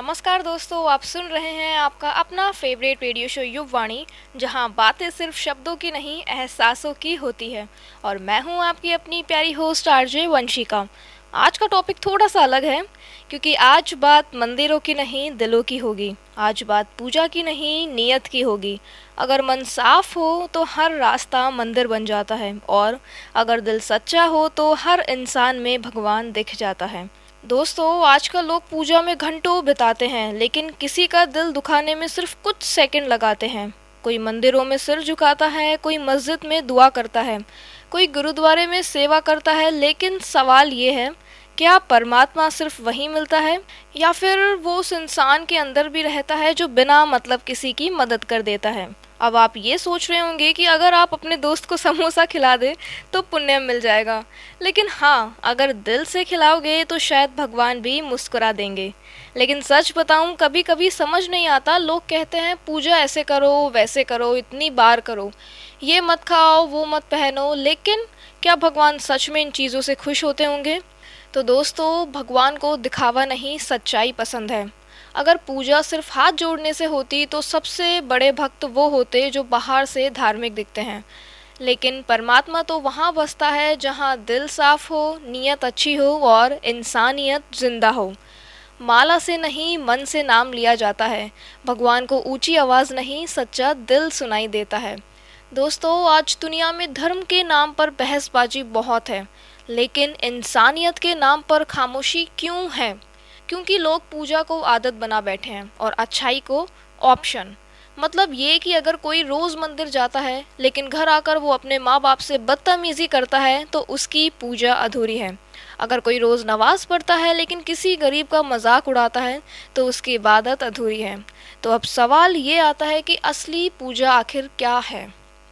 नमस्कार दोस्तों, आप सुन रहे हैं आपका अपना फेवरेट रेडियो शो युववाणी, जहां बातें सिर्फ शब्दों की नहीं एहसासों की होती है। और मैं हूं आपकी अपनी प्यारी होस्ट आरजे वंशिका। आज का टॉपिक थोड़ा सा अलग है, क्योंकि आज बात मंदिरों की नहीं दिलों की होगी। आज बात पूजा की नहीं नीयत की होगी। अगर मन साफ हो तो हर रास्ता मंदिर बन जाता है, और अगर दिल सच्चा हो तो हर इंसान में भगवान दिख जाता है। दोस्तों, आजकल लोग पूजा में घंटों बिताते हैं, लेकिन किसी का दिल दुखाने में सिर्फ कुछ सेकंड लगाते हैं। कोई मंदिरों में सिर झुकाता है, कोई मस्जिद में दुआ करता है, कोई गुरुद्वारे में सेवा करता है। लेकिन सवाल ये है, क्या परमात्मा सिर्फ वहीं मिलता है, या फिर वो उस इंसान के अंदर भी रहता है जो बिना मतलब किसी की मदद कर देता है। अब आप ये सोच रहे होंगे कि अगर आप अपने दोस्त को समोसा खिला दे तो पुण्य मिल जाएगा, लेकिन हाँ, अगर दिल से खिलाओगे तो शायद भगवान भी मुस्कुरा देंगे। लेकिन सच बताऊं, कभी कभी समझ नहीं आता। लोग कहते हैं पूजा ऐसे करो वैसे करो, इतनी बार करो, ये मत खाओ वो मत पहनो, लेकिन क्या भगवान सच में इन चीज़ों से खुश होते होंगे? तो दोस्तों, भगवान को दिखावा नहीं सच्चाई पसंद है। अगर पूजा सिर्फ हाथ जोड़ने से होती तो सबसे बड़े भक्त वो होते जो बाहर से धार्मिक दिखते हैं। लेकिन परमात्मा तो वहाँ बसता है जहाँ दिल साफ हो, नीयत अच्छी हो और इंसानियत जिंदा हो। माला से नहीं मन से नाम लिया जाता है। भगवान को ऊंची आवाज़ नहीं सच्चा दिल सुनाई देता है। दोस्तों, आज दुनिया में धर्म के नाम पर बहसबाजी बहुत है, लेकिन इंसानियत के नाम पर खामोशी क्यों है? क्योंकि लोग पूजा को आदत बना बैठे हैं और अच्छाई को ऑप्शन। मतलब ये कि अगर कोई रोज़ मंदिर जाता है लेकिन घर आकर वो अपने माँ बाप से बदतमीज़ी करता है तो उसकी पूजा अधूरी है। अगर कोई रोज़ नमाज पढ़ता है लेकिन किसी गरीब का मजाक उड़ाता है तो उसकी इबादत अधूरी है। तो अब सवाल ये आता है कि असली पूजा आखिर क्या है?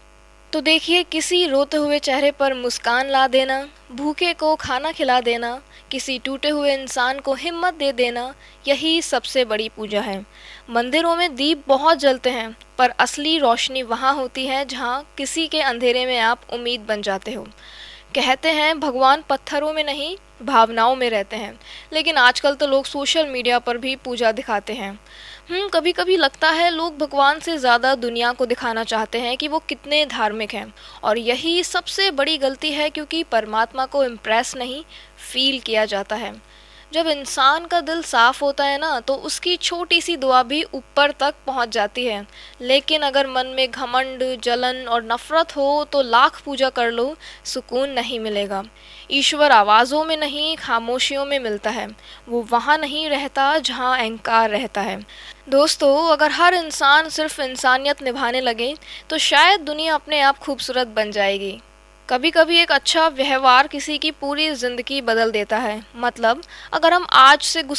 तो देखिए, किसी रोते हुए चेहरे पर मुस्कान ला देना, भूखे को खाना खिला देना, किसी टूटे हुए इंसान को हिम्मत दे देना, यही सबसे बड़ी पूजा है। मंदिरों में दीप बहुत जलते हैं, पर असली रोशनी वहाँ होती है जहाँ किसी के अंधेरे में आप उम्मीद बन जाते हो। कहते हैं भगवान पत्थरों में नहीं भावनाओं में रहते हैं, लेकिन आजकल तो लोग सोशल मीडिया पर भी पूजा दिखाते हैं। कभी कभी लगता है लोग भगवान से ज़्यादा दुनिया को दिखाना चाहते हैं कि वो कितने धार्मिक हैं, और यही सबसे बड़ी गलती है, क्योंकि परमात्मा को इम्प्रेस नहीं फील किया जाता है। जब इंसान का दिल साफ होता है ना, तो उसकी छोटी सी दुआ भी ऊपर तक पहुंच जाती है। लेकिन अगर मन में घमंड, जलन और नफरत हो तो लाख पूजा कर लो, सुकून नहीं मिलेगा। ईश्वर आवाज़ों में नहीं खामोशियों में मिलता है। वो वहाँ नहीं रहता जहाँ अहंकार रहता है। दोस्तों, अगर हर इंसान सिर्फ इंसानियत निभाने लगे तो शायद दुनिया अपने आप खूबसूरत बन जाएगी। कभी कभी एक अच्छा व्यवहार किसी की पूरी जिंदगी बदल देता है। मतलब, अगर हम आज से